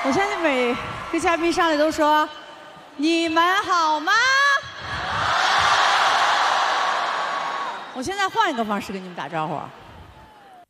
我相信每个嘉宾上来都说：“你们好吗？”我现在换一个方式跟你们打招呼。